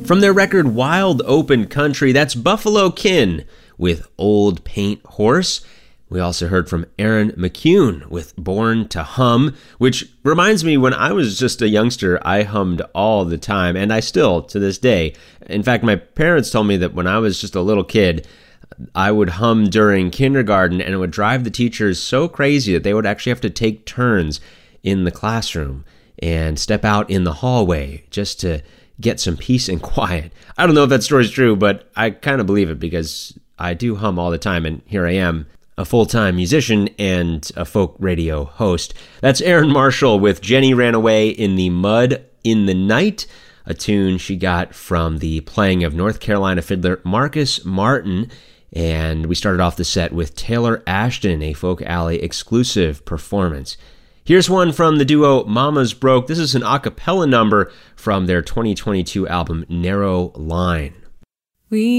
From their record Wild Open Country, that's Buffalo Kin with Old Paint Horse. We also heard from Aaron McCune with Born to Hum, which reminds me when I was just a youngster, I hummed all the time, and I still, to this day. In fact, my parents told me that when I was just a little kid, I would hum during kindergarten, and it would drive the teachers so crazy that they would actually have to take turns in the classroom and step out in the hallway just to get some peace and quiet. I don't know if that story's true, but I kind of believe it because I do hum all the time, and here I am, a full-time musician and a folk radio host. That's Erin Marshall with Jenny Ran Away in the Mud in the Night, a tune she got from the playing of North Carolina fiddler Marcus Martin. And we started off the set with Taylor Ashton, a Folk Alley exclusive performance. Here's one from the duo Mamas Broke. This is an a cappella number from their 2022 album, Narrow Line. We